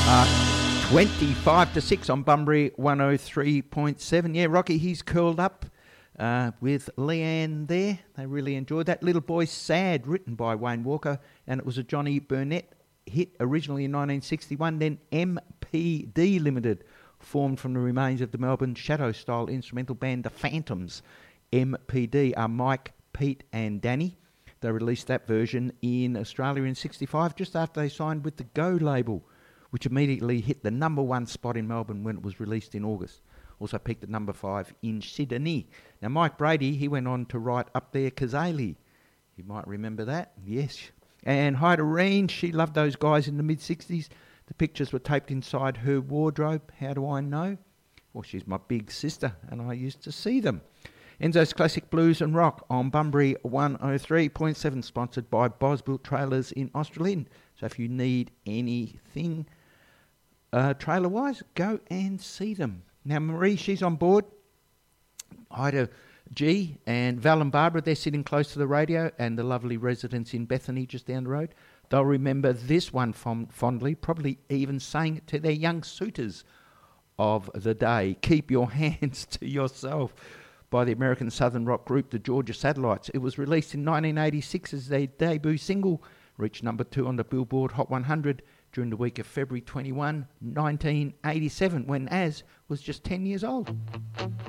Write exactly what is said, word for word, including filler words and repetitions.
twenty-five to six on Bunbury one oh three point seven. Yeah, Rocky, he's curled up uh, with Leanne there. They really enjoyed that. Little Boy Sad, written by Wayne Walker, and it was a Johnny Burnett hit originally in nineteen sixty-one. Then M P D Limited, formed from the remains of the Melbourne shadow-style instrumental band The Phantoms. M P D are Mike, Pete and Danny. They released that version in Australia in sixty-five, just after they signed with the Go label, which immediately hit the number one spot in Melbourne when it was released in August. Also peaked at number five in Sydney. Now, Mike Brady, he went on to write Up There Kazali. You might remember that, yes. And Haida Reen, she loved those guys in the mid-sixties. The pictures were taped inside her wardrobe. How do I know? Well, she's my big sister, and I used to see them. Enzo's Classic Blues and Rock on Bunbury one oh three point seven, sponsored by Bosbuilt Trailers in Australind. So if you need anything uh, trailer-wise, go and see them. Now, Marie, she's on board. Ida G and Val and Barbara, they're sitting close to the radio, and the lovely residents in Bethany just down the road. They'll remember this one fond- fondly, probably even saying it to their young suitors of the day. Keep your hands to yourself, by the American Southern rock group, the Georgia Satellites. It was released in nineteen eighty-six as their debut single, reached number two on the Billboard Hot one hundred during the week of February twenty-first, nineteen eighty-seven, when Az was just ten years old.